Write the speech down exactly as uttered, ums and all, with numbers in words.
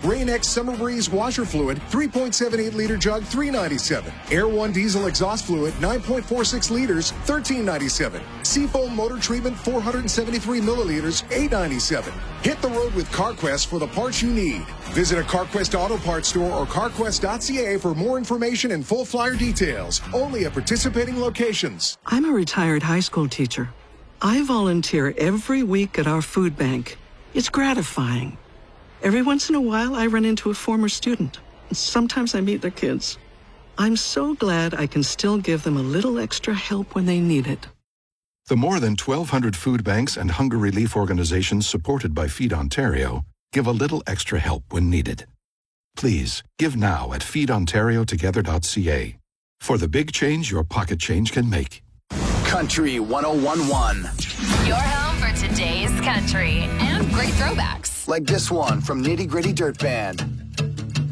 Rain-X Summer Breeze washer fluid, three point seven eight liter jug, three ninety-seven. Air One diesel exhaust fluid, nine point four six liters, thirteen ninety-seven. Seafoam motor treatment, four hundred seventy-three milliliters, eight ninety-seven. Hit the road with CarQuest for the parts you need. Visit a CarQuest Auto Parts store or carquest dot c a for more information and full flyer details. Only at participating locations. I'm a retired high school teacher. I volunteer every week at our food bank. It's gratifying. Every once in a while, I run into a former student. Sometimes I meet their kids. I'm so glad I can still give them a little extra help when they need it. The more than twelve hundred food banks and hunger relief organizations supported by Feed Ontario give a little extra help when needed. Please, give now at feed ontario together dot c a for the big change your pocket change can make. Country one oh one point one. Your home for today's country and great throwbacks. Like this one from Nitty Gritty Dirt Band.